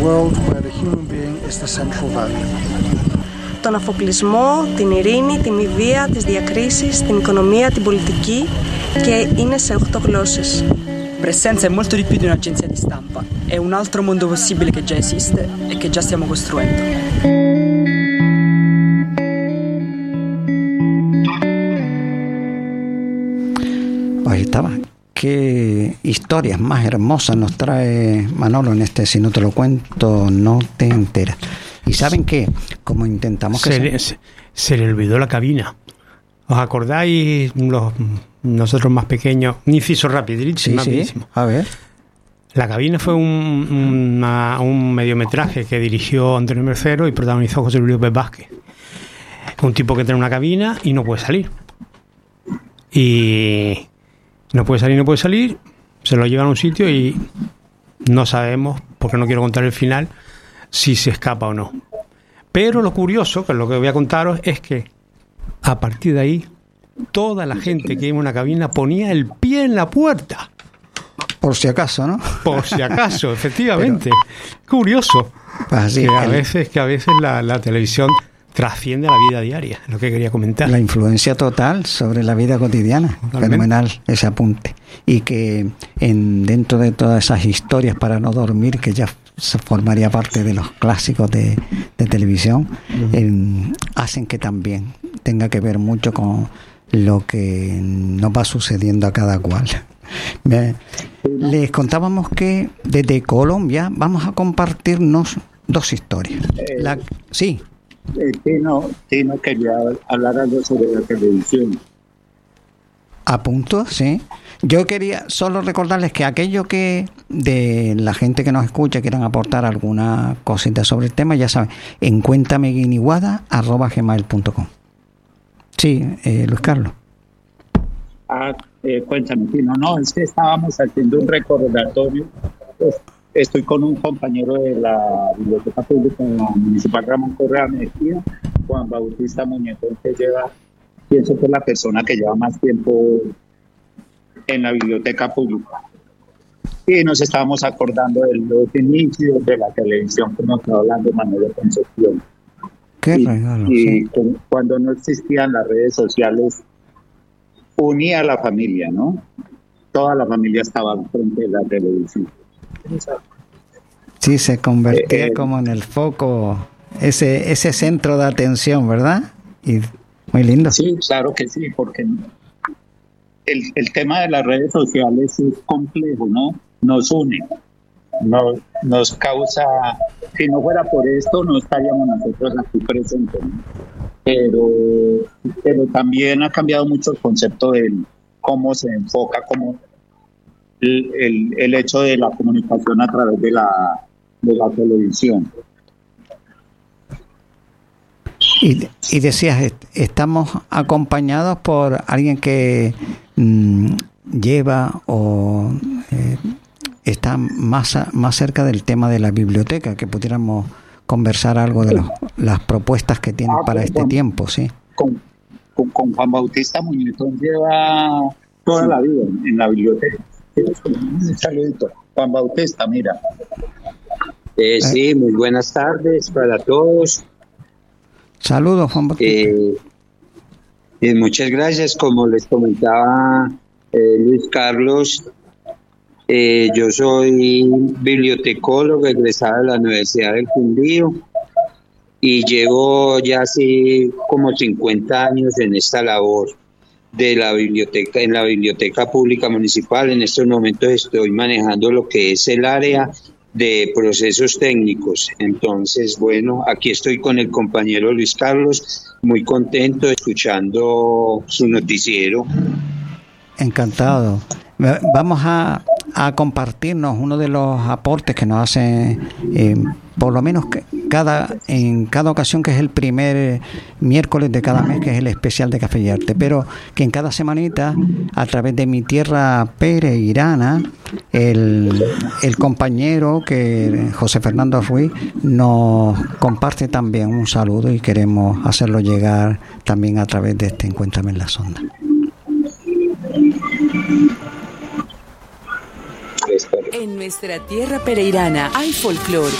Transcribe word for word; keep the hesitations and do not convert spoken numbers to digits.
world where the human being is the central value. Τον αφοπλισμό, την ειρήνη, τη μη βία, τις διακρίσεις, την οικονομία, την πολιτική και είναι σε ocho γλώσσες. Presenza è molto di più di un'agenzia di stampa, è un altro mondo possibile che già esiste e che già stiamo costruendo. Ahí estaba. Qué historias más hermosas nos trae Manolo en este Si no te lo cuento, no te enteras. Y saben que, como intentamos que se, se... Le, se, se le olvidó la cabina. ¿Os acordáis los nosotros más pequeños? Un inciso rapidísimo. Sí, sí. A ver. La cabina fue un, una, un mediometraje que dirigió Antonio Mercero y protagonizó José Luis López Vázquez. Un tipo que tiene una cabina y no puede salir. Y no puede salir, no puede salir. Se lo llevan a un sitio y no sabemos, porque no quiero contar el final, si se escapa o no. Pero lo curioso, que es lo que voy a contaros, es que a partir de ahí toda la gente que iba en una cabina ponía el pie en la puerta. Por si acaso, ¿no? Por si acaso, efectivamente. Pero, curioso. Pues así, que, a el, veces, que a veces la, la televisión trasciende la vida diaria, es lo que quería comentar. La influencia total sobre la vida cotidiana. Totalmente. Fenomenal ese apunte. Y que en dentro de todas esas historias para no dormir, que ya se formaría parte de los clásicos de, de televisión, uh-huh. eh, hacen que también tenga que ver mucho con lo que nos va sucediendo a cada cual. Me, les contábamos que desde Colombia vamos a compartirnos dos historias. Eh, la, sí. Eh, Tino, Tino quería hablar algo sobre la televisión. A punto, sí. Yo quería solo recordarles que aquello que de la gente que nos escucha quieran aportar alguna cosita sobre el tema, ya saben, en cuéntameguiniguada arroba gmail punto com. Sí, eh, Luis Carlos. Ah, eh, cuéntame, Tino. No, es que estábamos haciendo un recordatorio. Pues, estoy con un compañero de la Biblioteca Pública Municipal Ramón Correa Mejía, Juan Bautista Muñetón, que lleva, pienso que es la persona que lleva más tiempo en la Biblioteca Pública. Y nos estábamos acordando de los inicios de la televisión, como estaba hablando Manuel Concepción. Qué y, regalo, y sí. con, cuando no existían las redes sociales, unía a la familia, ¿no? Toda la familia estaba frente de la televisión. Sí, se convertía eh, como en el foco, ese ese centro de atención, ¿verdad? Y muy lindo. Sí, claro que sí, porque el, el tema de las redes sociales es complejo, ¿no? Nos une, nos, nos causa, si no fuera por esto no estaríamos nosotros aquí presentes, ¿no? Pero, pero también ha cambiado mucho el concepto de cómo se enfoca, cómo el, el, el hecho de la comunicación a través de la, de la televisión. Y, y decías, estamos acompañados por alguien que mmm, lleva o eh, está más, más cerca del tema de la biblioteca, que pudiéramos conversar algo de los, las propuestas que tiene ah, para con, este tiempo, ¿sí? Con, con, con Juan Bautista Muñetón lleva toda la vida en la biblioteca. Un saludito. Juan Bautista, mira. Eh, sí, muy buenas tardes para todos. Saludos, Juan Bautista. Eh, eh, muchas gracias. Como les comentaba eh, Luis Carlos, eh, yo soy bibliotecólogo egresado de la Universidad del Quindío y llevo ya así como cincuenta años en esta labor de la biblioteca, en la Biblioteca Pública Municipal. En estos momentos estoy manejando lo que es el área de procesos técnicos. Entonces, bueno, aquí estoy con el compañero Luis Carlos, muy contento escuchando su noticiero. Encantado. Vamos a, a compartirnos uno de los aportes que nos hace, eh, por lo menos cada en cada ocasión, que es el primer miércoles de cada mes, que es el especial de Café y Arte, pero que en cada semanita, a través de Mi Tierra Pereirana, el, el compañero que José Fernando Ruiz nos comparte también un saludo y queremos hacerlo llegar también a través de este Encuéntrame en la Sonda. En nuestra tierra pereirana hay folclor,